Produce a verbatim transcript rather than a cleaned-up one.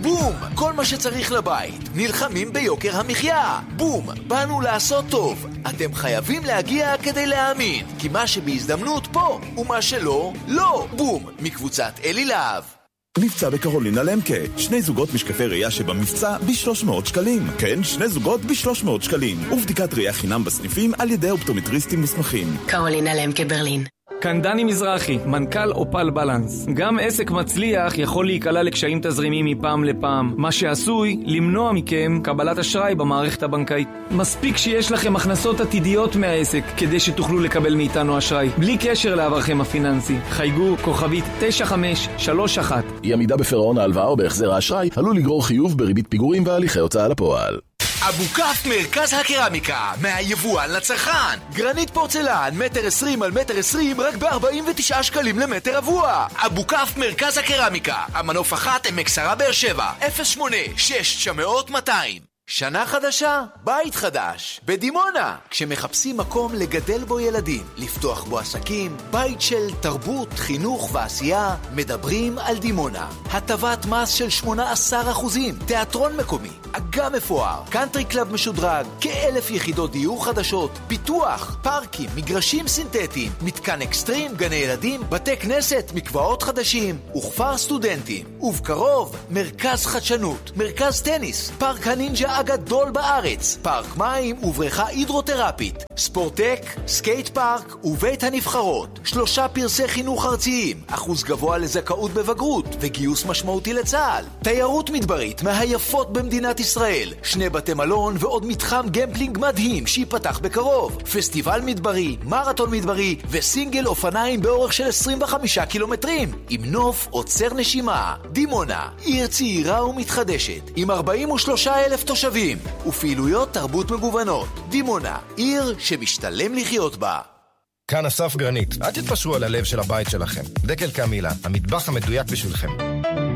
בום! כל מה שצריך לבית. נלחמים ביוקר המחיה. בום! באנו לעשות טוב. אתם חייבים להגיע כדי להאמין. כי מה שבהזדמנות פה, ומה שלא, לא. בום! מקבוצת אלי להב. מבצע בקרולינה למקה, שני זוגות משקפי ראייה שבמבצע ב-שלוש מאות שקלים. כן, שני זוגות ב-שלוש מאות שקלים. ובדיקת ראייה חינם בסניפים על ידי אופטומטריסטים מוסמכים. קרולינה למקה ברלין. כאן דני מזרחי, מנכ"ל אופל בלנס. גם עסק מצליח יכול להיקלע לקשיים תזרימיים מפעם לפעם, מה שעשוי למנוע מכם קבלת אשראי במערכת הבנקאית. מספיק שיש לכם הכנסות עתידיות מהעסק כדי שתוכלו לקבל מאיתנו אשראי, בלי קשר לעברכם הפיננסי. חייגו כוכבית תשע חמש שלוש אחת. אי עמידה בפירעון ההלוואה או בהחזר האשראי עלול לגרור חיוב בריבית פיגורים והליכי הוצאה לפועל. אבו כף מרכז הקרמיקה, מהיבואן לצרכן. גרנית פורצלן, מטר עשרים על מטר עשרים, רק ב-ארבעים ותשעה שקלים למטר רבוע. אבו כף מרכז הקרמיקה, המנוף אחת עמק שרה באר שבע, אפס שמונה שש תשע מאות מאתיים. שנה חדשה, בית חדש, בדימונה. כשמחפשים מקום לגדל בו ילדים, לפתוח בו עסקים, בית של תרבות, חינוך ועשייה, מדברים על דימונה. הטבת מס של שמונה עשר אחוזים, תיאטרון מקומי, אגם מפואר, קאנטרי קלאב משודרג, כאלף יחידות דיור חדשות, פיתוח, פארקים, מגרשים סינתטיים, מתקן אקסטרים, גני ילדים, בתי כנסת, מקוואות חדשים, וכפר סטודנטים. ובקרוב, מרכז חדשנות, מרכז טניס, פארק הנינג'ה הגדול בארץ, פארק מים ובריכה הידרותרפית, ספורטק, סקייט פארק ובית הנבחרות, שלושה פרסי חינוך ארציים, אחוז גבוה לזכאות בבגרות וגיוס משמעותי לצה"ל, תיירות מדברית מהיפות במדינת ישראל, שני בתי מלון ועוד מתחם גמפלינג מדהים שיפתח בקרוב, פסטיבל מדברי, מרתון מדברי וסינגל אופניים באורך של עשרים וחמישה קילומטרים, עם נוף עוצר נשימה. דימונה, עיר צעירה ומתחדשת, עם ארבעים ושלושה אלף תושבים ופעילויות תרבות מגוונות. דימונה, עיר שמשתלם לחיות בה. כאן אסף גרנית. אל תתפשרו על הלב של הבית שלכם. דקל קמילה, המטבח המדויק בשבילכם.